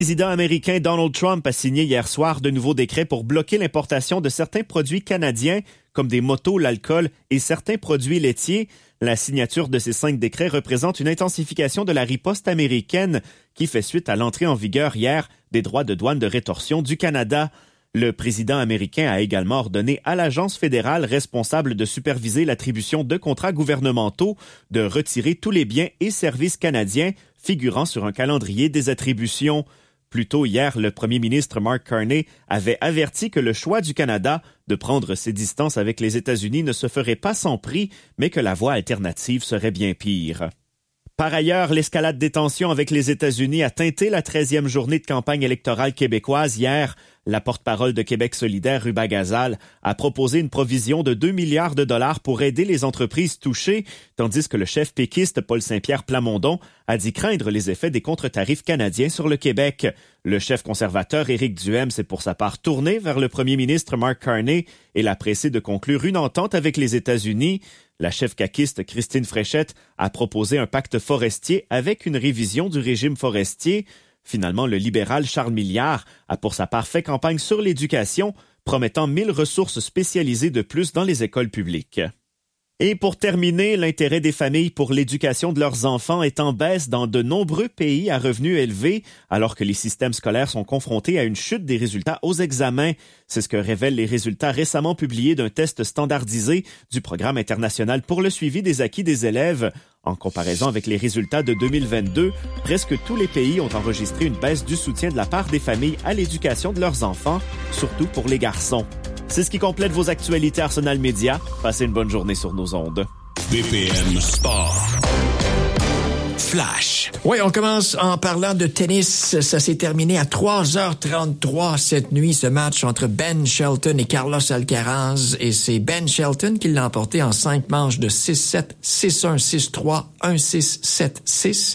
Le président américain Donald Trump a signé hier soir de nouveaux décrets pour bloquer l'importation de certains produits canadiens, comme des motos, l'alcool et certains produits laitiers. La signature de ces 5 décrets représente une intensification de la riposte américaine qui fait suite à l'entrée en vigueur hier des droits de douane de rétorsion du Canada. Le président américain a également ordonné à l'agence fédérale responsable de superviser l'attribution de contrats gouvernementaux de retirer tous les biens et services canadiens figurant sur un calendrier des attributions. Plus tôt hier, le premier ministre Mark Carney avait averti que le choix du Canada de prendre ses distances avec les États-Unis ne se ferait pas sans prix, mais que la voie alternative serait bien pire. Par ailleurs, l'escalade des tensions avec les États-Unis a teinté la 13e journée de campagne électorale québécoise hier. La porte-parole de Québec solidaire, Ruba Gazal, a proposé une provision de 2 milliards de dollars pour aider les entreprises touchées, tandis que le chef péquiste Paul Saint-Pierre Plamondon a dit craindre les effets des contre-tarifs canadiens sur le Québec. Le chef conservateur Éric Duhaime s'est pour sa part tourné vers le premier ministre Mark Carney et l'a pressé de conclure une entente avec les États-Unis. La chef caquiste Christine Fréchette a proposé un pacte forestier avec une révision du régime forestier. Finalement, le libéral Charles Milliard a pour sa part fait campagne sur l'éducation, promettant 1000 ressources spécialisées de plus dans les écoles publiques. Et pour terminer, l'intérêt des familles pour l'éducation de leurs enfants est en baisse dans de nombreux pays à revenus élevés, alors que les systèmes scolaires sont confrontés à une chute des résultats aux examens. C'est ce que révèlent les résultats récemment publiés d'un test standardisé du Programme international pour le suivi des acquis des élèves. En comparaison avec les résultats de 2022, presque tous les pays ont enregistré une baisse du soutien de la part des familles à l'éducation de leurs enfants, surtout pour les garçons. C'est ce qui complète vos actualités Arsenal Média. Passez une bonne journée sur nos ondes. BPM Sport. Flash. Oui, on commence en parlant de tennis. Ça s'est terminé à 3h33 cette nuit, ce match entre Ben Shelton et Carlos Alcaraz. Et c'est Ben Shelton qui l'a emporté en 5 manches de 6-7, 6-1, 6-3, 1-6, 7-6.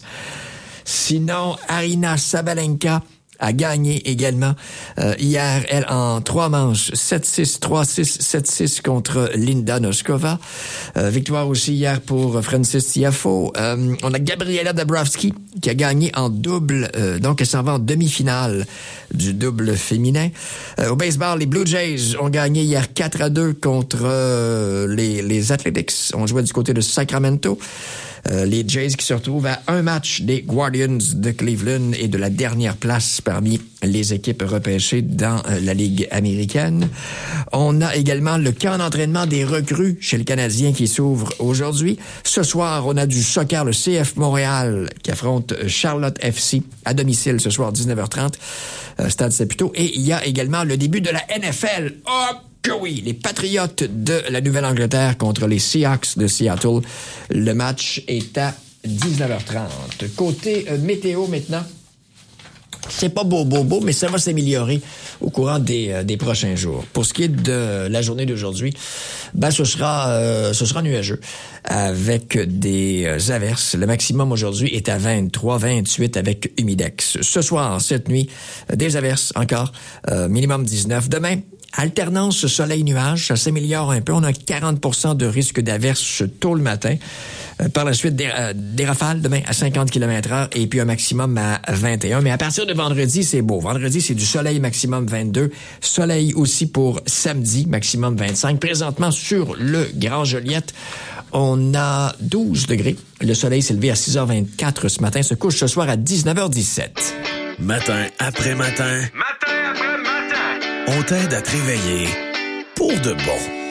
Sinon, Aryna Sabalenka a gagné également hier, elle, en 3 manches, 7-6, 3-6, 7-6 contre Linda Noskova. Victoire aussi hier pour Frances Tiafoe. On a Gabriela Dabrowski qui a gagné en double, donc elle s'en va en demi-finale du double féminin. Au baseball, les Blue Jays ont gagné hier 4-2 contre les Athletics. On jouait du côté de Sacramento. Les Jays qui se retrouvent à un match des Guardians de Cleveland et de la dernière place parmi les équipes repêchées dans la Ligue américaine. On a également le camp d'entraînement des recrues chez le Canadien qui s'ouvre aujourd'hui. Ce soir, on a du soccer, le CF Montréal qui affronte Charlotte FC à domicile ce soir 19h30, Stade Saputo. Et il y a également le début de la NFL. Que oui, les Patriotes de la Nouvelle-Angleterre contre les Seahawks de Seattle. Le match est à 19h30. Côté météo maintenant, c'est pas beau, mais ça va s'améliorer au courant des prochains jours. Pour ce qui est de la journée d'aujourd'hui, ce sera nuageux avec des averses. Le maximum aujourd'hui est à 23, 28 avec humidex. Ce soir, cette nuit, des averses encore, minimum 19. Demain, alternance soleil-nuage, ça s'améliore un peu. On a 40% de risque d'averse tôt le matin. Par la suite, des rafales demain à 50 km/h et puis un maximum à 21. Mais à partir de vendredi, c'est beau. Vendredi, c'est du soleil maximum 22. Soleil aussi pour samedi, maximum 25. Présentement, sur le Grand Joliette, on a 12 degrés. Le soleil s'est levé à 6h24 ce matin. Se couche ce soir à 19h17. Matin après matin. Matin après matin. On t'aide à te réveiller pour de bon.